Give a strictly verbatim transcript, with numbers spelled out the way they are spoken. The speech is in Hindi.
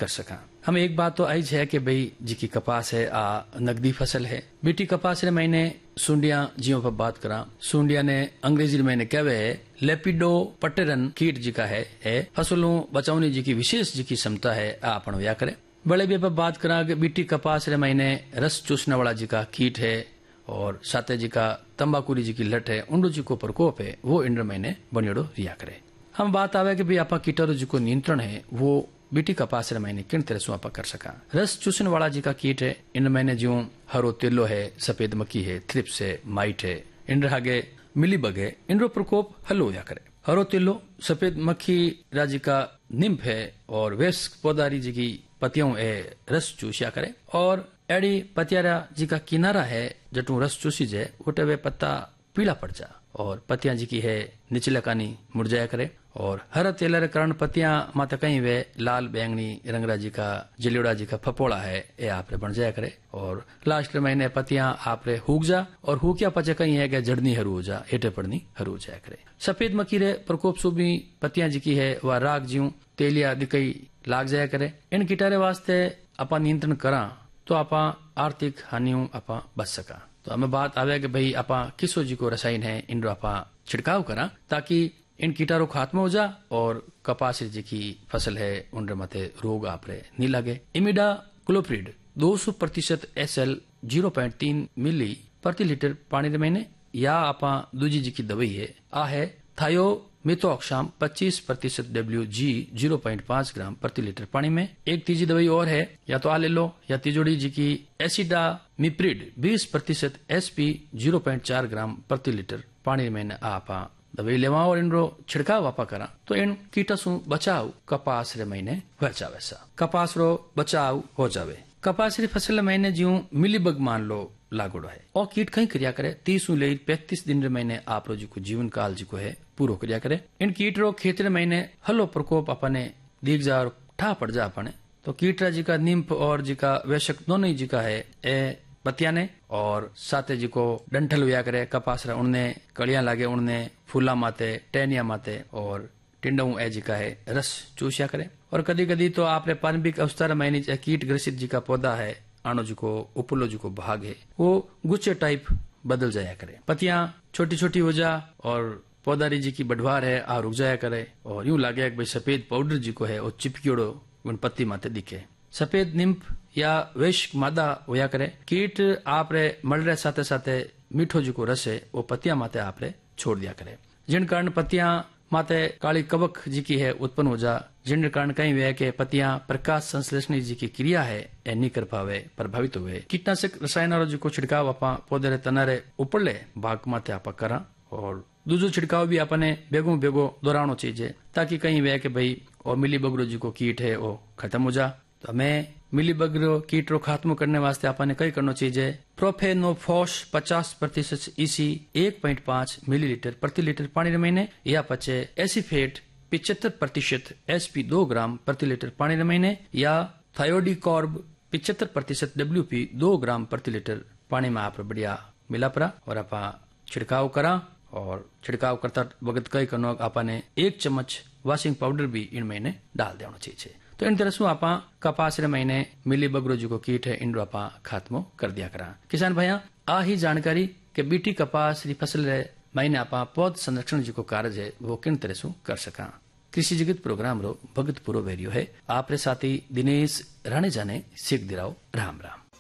कर सका। हम एक बात तो आई है कि भाई जी की कपास है आ नकदी फसल है। बीटी कपास रे मैंने सुंडिया जियो पर बात करा। सुंडिया ने अंग्रेजी में कहवे है लेपिडो पटेरन कीट जी का है, है फसलों बचाने जी की विशेष जी की क्षमता है आ अपन व्या करे। बड़े भी पर बात करा कि बीटी कपास रे मैंने रस चूसने वाला जी का कीट है और साथे जी का तंबाकूरी जी की लट है, उंडो जी को प्रकोप है, वो इंद्र महीने बनियोड़ो रिया करे। हम बात आवे कि भाई आपा कीटाणु जी को नियंत्रण है वो बीटी कपास रे महीने किन तरह से आपा कर सका। रस चूसने वाला जी का कीट है इन महीने जो हरो तेलो है, सफेद मक्खी है, थ्रिप्स है, माइट है, इंद्र आगे मिलीबग है, इंद्रो प्रकोप हल हो जा करे। हरो तेलो सफेद मक्खी राजी का निम्फ है और वेस्क पौधारी जी की पतियों है रस चूसिया करे और एडी पतियारा जी का किनारा है जटू रस चूसी जाए उठे वे पत्ता पीला पड़ जा और पतिया जी की है निचले कानी मुरझाया करे और हर तेलर कारण पतिया माता कहीं वे लाल बैंगनी रंगरा जी का जिलियोड़ा जी का फपोड़ा है ये आपरे बन जाया करे और लास्ट महीने पतिया आपरे हुक जा और हुकिया पचे कहीं है कि जड़नी हरू हो जा हेटे पड़नी हरू जाया करे। सफेद मक्खी रे प्रकोप सु भी पतिया जी की है वह राग ज्यू तेलिया दिकई लाग जाया करे। इन कीटारे वास्ते अपा नियंत्रण करा तो आपा आर्थिक हानियों आपा बच सका। तो हमें बात आवे कि भाई आपा किसो जी को रसायन है इन आपा छिड़काव करा ताकि इन कीटाणु खात्मा हो जा और कपास जी की फसल है उन मते रोग आपरे नहीं लगे। इमिडा क्लोप्रिड दो सौ प्रतिशत एस एल जीरो पॉइंट तीन मिली प्रति लीटर पानी रे महीने या आपा दूजी जी की दवाई है आ है थायो मिथोक्साम पच्चीस प्रतिशत डब्ल्यू जी जीरो पॉइंट पांच ग्राम प्रति लीटर पानी में। एक तीजी दवाई और है या तो आ ले लो या तिजोड़ी जी की एसिडा मिप्रिड बीस प्रतिशत एस पी जीरो पॉइंट चार ग्राम प्रति लीटर पानी में आपा दवाई लेवा और इनरो छिड़काव आपा करा तो इन कीटसु बचाव कपास रे महीने बचावे सा कपास रो बचाव हो जावे। कपास री फसल महीने ज्यू मिलीबग मान लो लागोड़ो है और कीट कहीं क्रिया करे तीस ले पैंतीस दिन रे महीने आप रो जी को जीवन काल जी को है पूरो क्रिया करे। इन कीट रो खेत रे महीने हलो प्रकोप अपने दीख जा और ठा पड़ जा अपने तो कीटरा जी का निम्फ और जी का वैशक दोनों ही जी का है ए पतिया ने और साथे जी को डंठल हुआ करे कपास रा उड़ने कड़िया लागे उड़ने फूला माते टहनिया माते और टिंडऊ ए जी का है रस चूसिया करे। और कदी कदी तो आपने प्रारंभिक अवस्था महीने कीट ग्रसित जी का पौधा है आणो जी को उपलो जी को भाग है वो गुच्छे टाइप बदल जाया करे। पतियां छोटी छोटी हो जा और पौधारी जी की बढ़वार है आ रुक जाया करे और यूं लागे भाई सफेद पाउडर जी को है और चिपकियोड़ो उन पत्ती माते दिखे। सफेद निम्फ या वैश्क मादा होया करे। कीट आपरे मल रहे साथे साथे मीठो जी को रस है वो पतिया माते आपरे छोड़ दिया करे जिन कारण पतियां माते काली कवक जी की है उत्पन्न हो जा जिन कारण कहीं वे के पतियां प्रकाश संश्लेषण जी की क्रिया है ए नहीं कर पावे प्रभावित हुए। कीटनाशक रसायन जी को छिड़काव आपा पौधे रे तनारे उपरले भाग माते आपा करा और दूसरो छिड़काव भी अपने बेगो बेगो दोहरानो चाहिए ताकि कहीं वे के भाई और मिलीबग जी को कीट है वो खत्म हो जा। तो हमें मिलीबग कीट रो खात्मा करने वास्ते आपने कई करना चाहिए प्रोफेनोफॉस पचास प्रतिशत ईसी एक पॉइंट पांच मिलीलीटर प्रति लीटर पानी महीने या पचे एसिफेट पिछहत्तर प्रतिशत एसपी दो ग्राम प्रति लीटर पानी महीने या थायोडिकॉर्ब पिछहत्तर प्रतिशत डब्ल्यू पी दो ग्राम प्रति लीटर पानी में आप बढ़िया मिला पड़ा और आप छिड़काव करा और छिड़काव करता वक्त कई करना आपने एक चम्मच वॉशिंग पाउडर भी इन महीने डाल देना चाहिए। तो इन तरह से आप कपास रे महीने मिलीबग जी को कीट है इन आप खात्मो कर दिया करा। किसान भैया आ ही जानकारी के बीटी कपास री फसल रे महीने आप पौध संरक्षण जी को कार्य है वो किन तरह से कर सका। कृषि जगत प्रोग्राम रो भगत पुरो वेरियो है आप रे साथी दिनेश राणे जाने सीख दिराओ। राम राम।